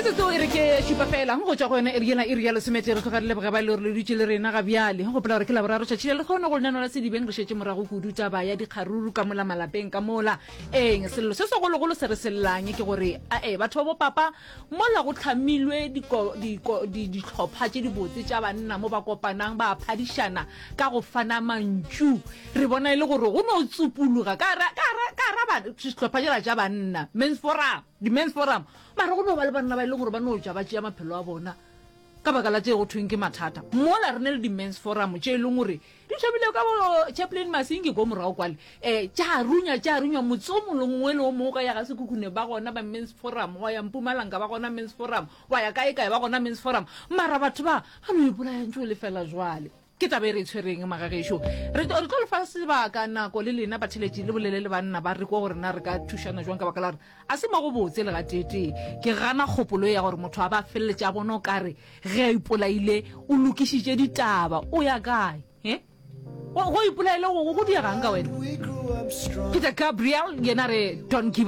metsotso e re ke šupa fela go tšwa go yone e riela e rialo semete re tloga re leboga ba le gore le dutse le rena ga bjale go gopola gore ke laboraro tšatšile le kgone go lenano la sedibeng re šetse morago kudu taba ya dikgaruru ka mola malapeng ka mola selelo se segologolo se re selelanye ke gore batho ba bo papa mola go tlhamilwe ditlhopha tše di botse tša banna mo ba kopanang ba phadišana ka go fana mantšu re bona e le gore go no tsupuluga ka ra ditlhopha tšela tša banna di-men's forum mara go no ba le banna ba e le gore ba no ja ba tšea maphelo a bona ka baka la tše go thweng ke mathata mola re ne le di-men's forum tše e leng gore di tšhabile ka bo chaplain masingi ko morago kwale tša runya motse o molongwe le o mo ka ya ga sekhukhune ba gona ba men's forum wa ya Mpumalanga ba gona men's forum wa ya kae ba gona men's forum mara batho ba no ipolayantšo le fela jwale ke tabe re tshwereng magagešo re tlo lefa sebaka nako le lena batheletši le bolele le banna ba re kwa gore na re ka thušana jwang ka baka la gore a se mago botse le ga tete ke gana kgopolo ya gore motho a ba feleletse a bona o kare ge a ipolaile o lokišitše ditaba o ya kae go ipolaile go diagang ka wena Peter Gabriel yena re don't give